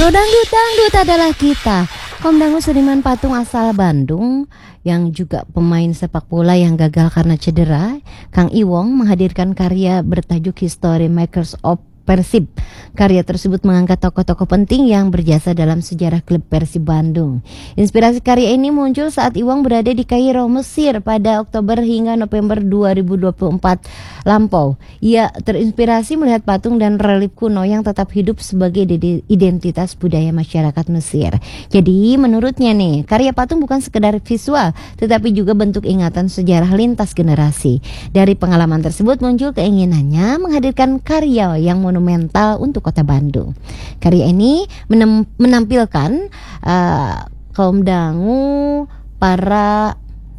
Dangdut, dangdut adalah kita. Komdangu seniman patung asal Bandung yang juga pemain sepak bola yang gagal karena cedera, Kang Iwong menghadirkan karya bertajuk History Makers of Persib. Karya tersebut mengangkat tokoh-tokoh penting yang berjasa dalam sejarah klub Persib Bandung. Inspirasi karya ini muncul saat Iwong berada di Kairo, Mesir pada Oktober hingga November 2024 lampau. Ia terinspirasi melihat patung dan relief kuno yang tetap hidup sebagai identitas budaya masyarakat Mesir. Jadi menurutnya nih, karya patung bukan sekedar visual, tetapi juga bentuk ingatan sejarah lintas generasi. Dari pengalaman tersebut muncul keinginannya menghadirkan karya yang monumental untuk kota Bandung. Karya ini menampilkan kaum dangu, para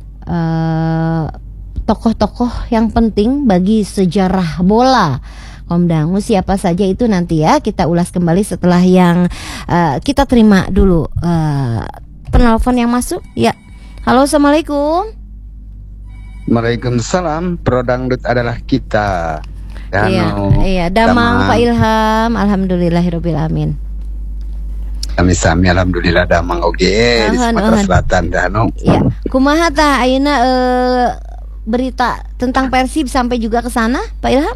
tokoh-tokoh yang penting bagi sejarah bola kaum dangu. Siapa saja itu nanti ya kita ulas kembali setelah yang kita terima dulu penelpon yang masuk. Ya, halo, assalamualaikum. Waalaikumsalam. Dangdut adalah kita. Iya, Damang Pak Ilham, alhamdulillahirabbil alamin. Kami alhamdulillah Damang oge di Sumatera Selatan Dano. Iya, kumaha tah ayeuna berita tentang Persib sampai juga ke sana, Pak Ilham?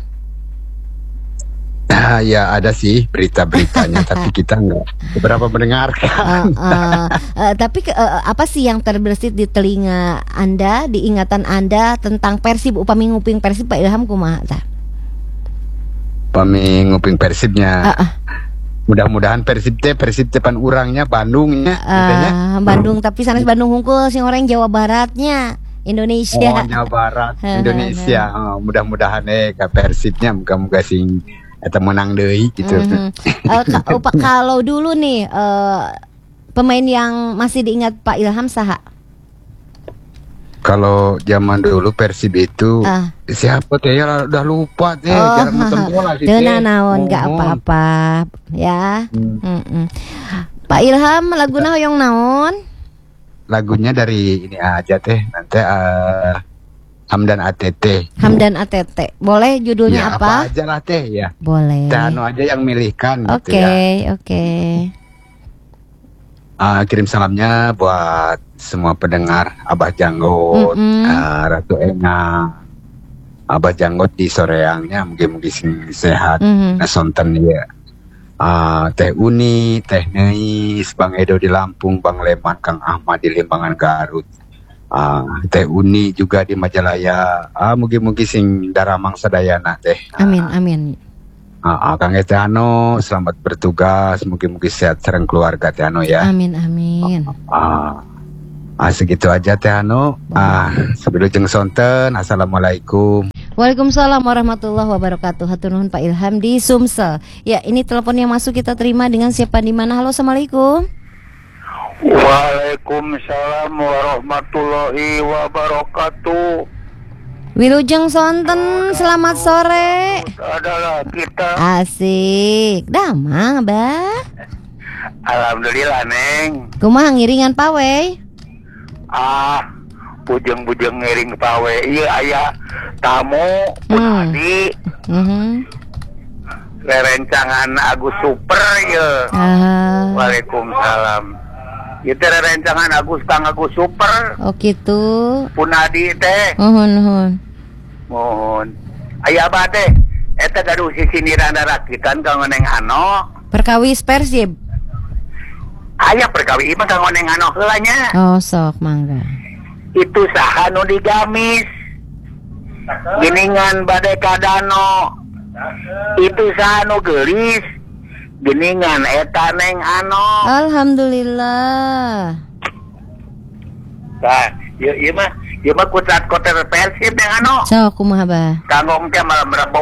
Ya ada sih berita-beritanya tapi kita nggak beberapa mendengarkan. Tapi apa sih yang terbersit di telinga Anda, di ingatan Anda tentang Persib upami nguping Persib, Pak Ilham, kumaha tah? Upami nguping Persibnya. Mudah-mudahan Persib pan urangnya Bandungnya Bandung tapi sanes Bandung hungkul sing orang Jawa Baratnya Indonesia. Jawa Barat Indonesia. Mudah-mudahan ka Persibnya muga-muga sing eta menang deui gitu. Kalau dulu nih pemain yang masih diingat Pak Ilham saha? Kalau zaman dulu Persib itu siapa teh ya udah lupa teh, jarang nonton bola sih. Teu naon, gak apa-apa ya. Pak Ilham laguna hoyong naon? Lagunya dari ini aja teh, nanti Hamdan ATT. Hamdan ATT. Boleh judulnya ya, apa aja lah teh ya. Boleh. Tano aja yang milihkan gitu ya. Oke. Kirim salamnya buat semua pendengar Abah Janggot, Ratu Ena, Abah Janggot di Soreangnya, mungkin sehat, nasonten ya. Teh Uni, Teh Neis, Bang Edo di Lampung, Bang Leman, Kang Ahmad di Limbangan Garut, Teh Uni juga di Majalaya, mungkin sing daramang sadayana teh. Amin. Kang Etano, selamat bertugas, mungkin sehat sareng keluarga Teh Ano ya. Amin. Segitu aja Teh Ano. Sabilujeng sonten. Assalamualaikum. Waalaikumsalam warahmatullahi wabarakatuh. Hatur nuhun Pak Ilham di Sumsel. Ya, ini telepon yang masuk kita terima dengan siapa di mana? Halo, assalamualaikum. Waalaikumsalam warahmatullahi wabarakatuh. Wilujeng sonten, selamat sore. Adalah kita. Asik, damang Abah. Alhamdulillah Neng. Kumaha ngiringan pawe? Bujeng-bujeng ngiring pawe. Iya aya tamu Adi. Rerencangan Agus Super ya. Waalaikumsalam. Itu rerencangan Kang Agus Super. Oh gitu. Punadi teh. Mohon. Aya abah teh. Eta gaduh sisiniran rakitan kang Neng Ano. Perkawis Persib. Aya perkawis mah kang Neng Ano heulanya. Oh sok mangga. Itu saha nu digamis. Geningan bade kadano. Itu saha nu geulis. Geningan eta Neng Ano. Alhamdulillah. Nah, ieu mah kutrat koter Persib Neng Ano. Sok kumaha Bah? Kangong teh malam Rebo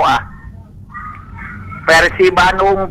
Persib Bandung.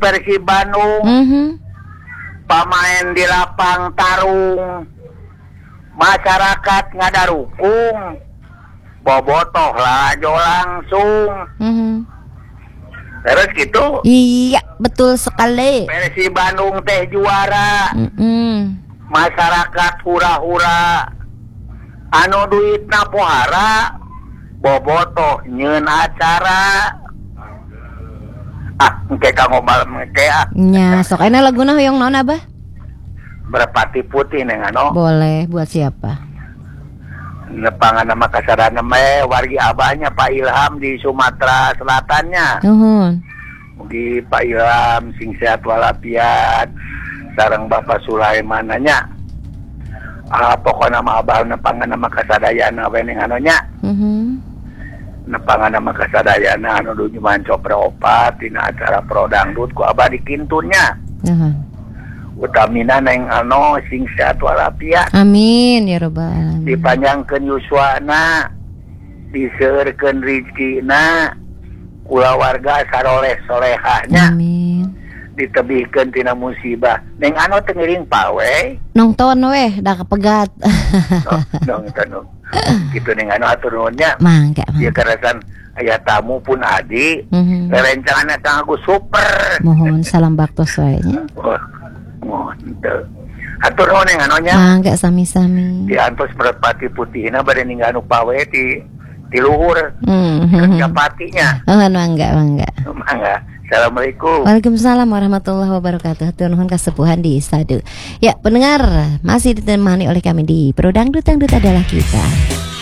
Pamain di lapang tarung. Masyarakat ngadarukung. Bobotoh lajo langsung. Terus gitu. Iya, betul sekali. Persib Bandung teh juara. Masyarakat hura-hura. Anu duitna pohara. Bobotoh nyeun acara. engke kanggo malam engke Nya, sok ena laguna hoyong naon Abah? Berpati putih neng Boleh, buat siapa? Nepangan nama kasarana wargi abahnya Pak Ilham di Sumatera Selatannya. Nuhun. Mugi Pak Ilham sing sehat walafiat sareng Bapak Sulaiman nanya. Pokoknya nama abah nepangan nama kasadayana we ning nya. Nepangan nama kasadayana anu dunya mancopre opat dina acara pro dangdut ku abah dikintunnya. Utamina neng sing sehat walafiat. Amin ya robbal alamin. Dipanjangkeun yuswana, diseureurkeun rizkina, kulawarga saroleh solehahnya. Amin. Ditebihkeun tina musibah. Neng teu ngiring pawe. Nongton we da kepegat. Dong. Kitu neng atur nuhunnya. Mangga. Ieu karasan aya tamu pun adi. Rerencanganna Kang Agus super. Mohon salam baktos wae nya. Atur nuhun neng nya. Mangga sami-sami. Diantos Merpati putihna bade ninggal anu pawe di luhur. Kerja patinya. Mangga. Assalamualaikum. Waalaikumsalam warahmatullahi wabarakatuh. Hatur nuhun kasepuhan di Sadu. Ya, pendengar masih ditemani oleh kami di Pro Dangdut adalah kita.